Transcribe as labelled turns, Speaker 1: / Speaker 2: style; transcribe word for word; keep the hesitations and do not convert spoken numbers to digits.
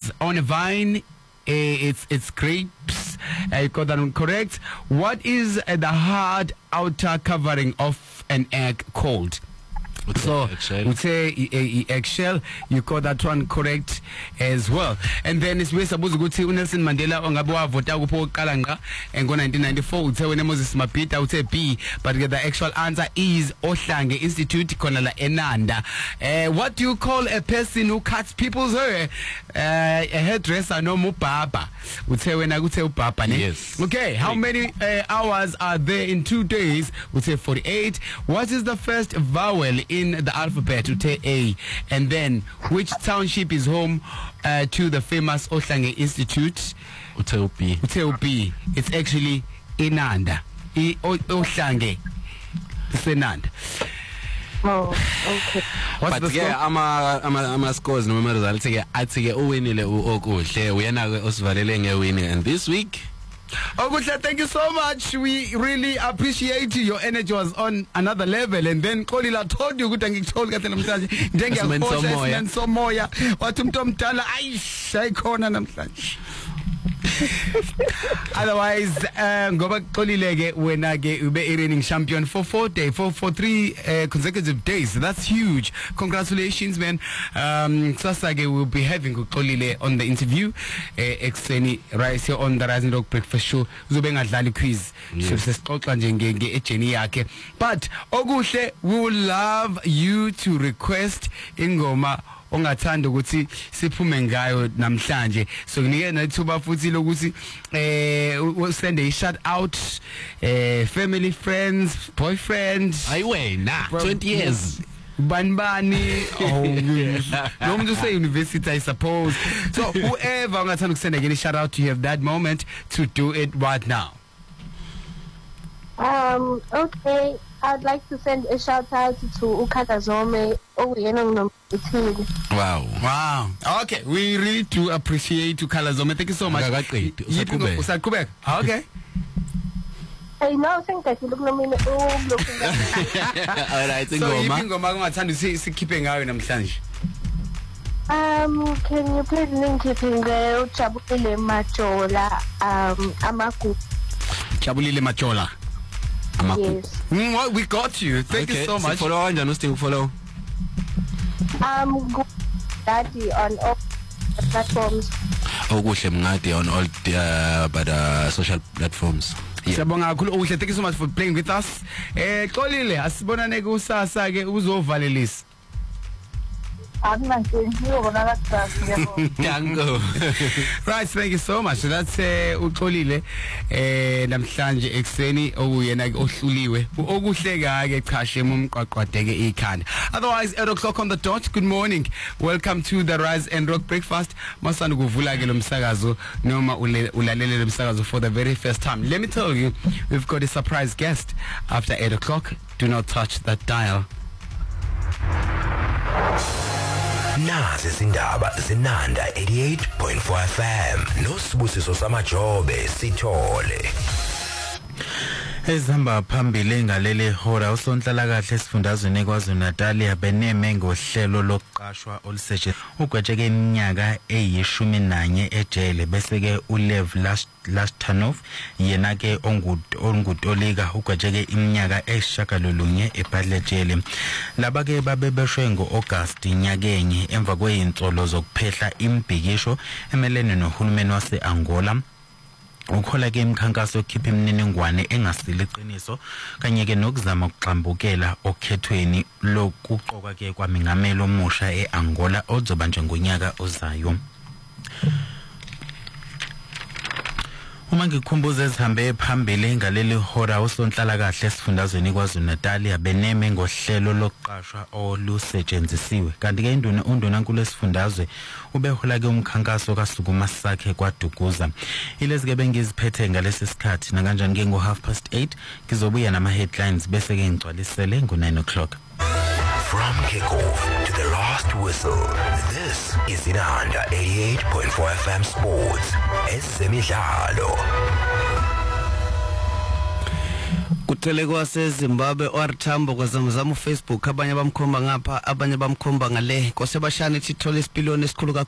Speaker 1: is on a vine. Uh, it's it's grapes. Uh, you got that one correct. What is uh, the hard outer covering of an egg called? So we say eggshell. You got that one correct as well. And then it's supposed to go to Nelson Mandela on Gabua Vota Kalanga and go nineteen ninety-four. We say when Moses Mapita would say B, but the actual answer is Ohlange Institute Konala Enanda. Uh, what do you call a person who cuts people's hair? Uh, a hairdresser, no more papa. Would say when I would say papa.
Speaker 2: Yes.
Speaker 1: Okay. How many uh, hours are there in two days? We say forty-eight. What is the first vowel in the alphabet? To take A. And then which township is home uh, to the famous Ohlange Institute?
Speaker 2: Uteopi.
Speaker 1: Uteopi. It's actually Inanda. I Ohlange. It's Inanda.
Speaker 3: Oh, okay.
Speaker 1: What's
Speaker 2: But
Speaker 1: the
Speaker 2: yeah,
Speaker 1: score?
Speaker 2: I'm a I'm a I'm a scores no matter results. I take uwinile okuhle uyena osivalele ngewini, and this week
Speaker 1: Oguhle, thank you so much. We really appreciate you. Your energy was on another level. And then Kolila told you good and told you namhlanje njengekhosha somoya wathi umuntu omdala ayishayi khona namhlanje. Otherwise, uh, ngoba Kolileke wena ke ube reigning champion for four days, for for three uh, consecutive days. That's huge. Congratulations, man. Um, Sasage will be having Kolile on the interview. Exeni right here on the Rise and Rock Breakfast Show. Uzobe ngadlali quiz. So sesixoxa nje nge nge ejeni yakhe. But Oguhle, we would love you to request ingoma ongathanda ukuthi siphume ngayo namhlanje. So nginike nethuba futhi lokuthi eh send a shout out eh family, friends, boyfriend.
Speaker 2: ayiwena twenty years
Speaker 1: Banbani. Oh, no one to say university, I suppose. So whoever ongathanda ukusenda again shout out to you have that moment to do it right now.
Speaker 3: Um, okay. I'd like to send a shout out to Ukata Zome. Oh, you know,
Speaker 2: wow
Speaker 1: wow okay, we really do appreciate Ukata Zome. Thank you so much.
Speaker 2: Usaqhubeka.
Speaker 1: Okay.
Speaker 3: I know, think that you look at me. Oh, look
Speaker 2: all right,
Speaker 1: so
Speaker 2: ingoma
Speaker 1: ingoma kungathanda sikhiphe ngayo namhlanje.
Speaker 3: Um, can you please link it in the Chabulile Machola, um, Amaku?
Speaker 1: Chabulile Machola.
Speaker 3: Yes.
Speaker 1: Mm, well, we got you. Thank
Speaker 2: okay.
Speaker 1: you so much.
Speaker 2: Follow on, no still follow.
Speaker 3: Um, go daddy on all platforms.
Speaker 2: Okuhle Mngadi on all the uh, but uh, social platforms.
Speaker 1: Siyabonga kakhulu Okuhle. Thank you so much for playing with us. Eh Xolile asibonane kusasa ke uzovalelisa.
Speaker 2: Tango.
Speaker 1: Right, thank you so much. So that's uh, uXolile eh namhlanje ekseni okuyena ke ohluliwe. Okuhle ke chashe mumqaqwadeke ikhanda. Otherwise eight o'clock on the dot. Good morning. Welcome to the Rise and Rock Breakfast. Masana kuvula ke lo msakazo noma ulalele lo msakazo for the very first time. Let me tell you, we've got a surprise guest after eight o'clock. Do not touch that dial.
Speaker 4: Nazi izindaba zinanda eighty-eight point four F M nosibusiso samajobe sithole.
Speaker 5: Ezihamba phambili ngaleli hora usonhlala kahle esifundazweni kwaZulu Natal yabeneme ngohlelo lokuqashwa olusetshenziswa ugwetsheke iminyaka eyishumi nanye ejele bese ke uLev Lastanov yena ke ongutolika ugwetsheke iminyaka eyishagalolunye eBhadlejele. Laba ke babebeshwe ngoAugust nyakenye emva kweintsolo zokuphehla imbhikisho emelene nohulumeni waseAngola. Ukhola ke imkhankaso yokukhipha imininingwane engasile iqiniso kanye ke nokuzama ukuxambukela okhethweni lokuqoka ke kwamingamelo omusha eAngola ozoba nje ngonyaka ozayo. Uma ngikhumbuza ezihambe phambili ngaleli hora usonhlala kahle esifundazweni kwaZulu Natal yabeneme ngohlelo lokuqashwa olusetshenzisiwe kanti ke induna undunankulu esifundazwe ubehola ke umkhankaso kaSukuma sakhe kwaDukuza. Ilezi ke bengiziphethe ngalesi sikhathi na kanjani ke ngo half past eight ngizobuya nama headlines bese ke ngicwalisele ngo nine o'clock.
Speaker 4: From kickoff to the last whistle, this is Inanda eighty-eight point four F M Sports. Ezemidlalo.
Speaker 6: Kuthele kwaseZimbabwe oRtambo kwazamzama uFacebook abanye bamkhomba ngapha abanye bamkhomba ngale kosebashana ithole isipiloni esikhulu